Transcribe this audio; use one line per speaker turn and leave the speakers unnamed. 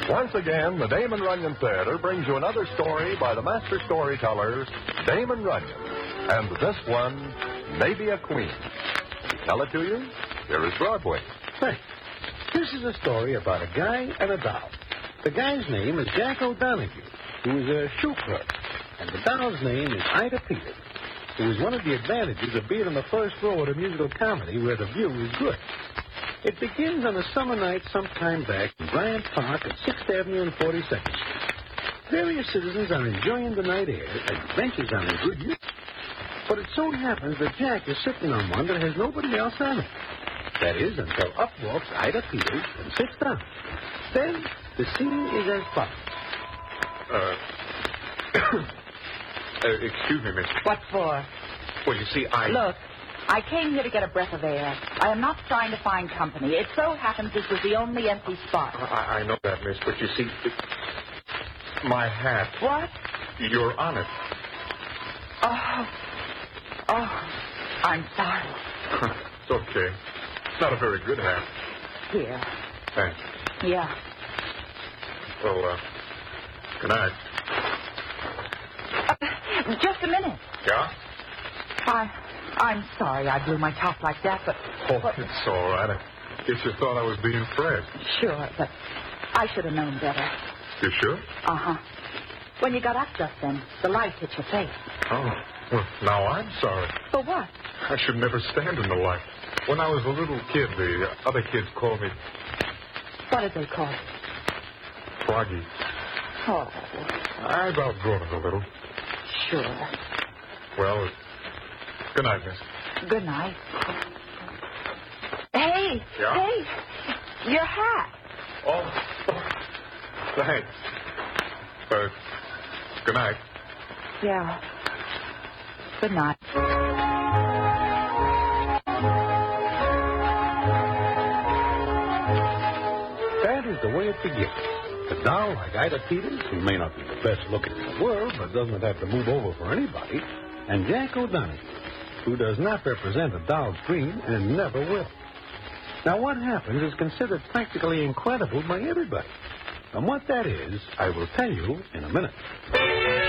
Once again, the Damon Runyon Theater brings you another story by the master storytellers, Damon Runyon. And this one may be a queen. To tell it to you, here is Broadway.
Thanks. This is a story about a guy and a doll. The guy's name is Jack O'Donoghue, who is a shoe clerk. And the doll's name is Ida Peters, who is one of the advantages of being in the first row at a musical comedy where the view is good. It begins on a summer night some time back in Bryant Park at 6th Avenue and 42nd Street. Various citizens are enjoying the night air, and benches are in good use. But it so happens that Jack is sitting on one that has nobody else on it. That is, until up walks Ida Peters and sits down. Then the scene is as follows.
Excuse me, miss.
What for?
Well, you see,
Look, I came here to get a breath of air. I am not trying to find company. It so happens this was the only empty spot.
I know that, miss, but you see, my hat.
What?
You're on it.
Oh, I'm sorry.
It's okay. It's not a very good hat.
Here.
Thanks.
Yeah.
Well, good night.
Just a minute.
Yeah?
I'm sorry I blew my top like that, but...
It's all right. I guess you thought I was being fresh.
Sure, but I should have known better.
You sure?
Uh-huh. When you got up just then, the light hit your face.
Oh, well, now I'm sorry.
For what?
I should never stand in the light. When I was a little kid, the other kids called me
What did they call it?
Froggy.
Oh,
I've outgrown it a little.
sure.
Well, good night, miss.
Good night. Hey!
Yeah?
Hey! Your hat!
Oh, thanks. Good night.
Yeah. Good night.
That is the way it begins. The doll, like Ida Peters, who may not be the best looking in the world, but doesn't have to move over for anybody, and Jack O'Donoghue, who does not represent a doll's dream and never will. Now, what happens is considered practically incredible by everybody. And what that is, I will tell you in a minute.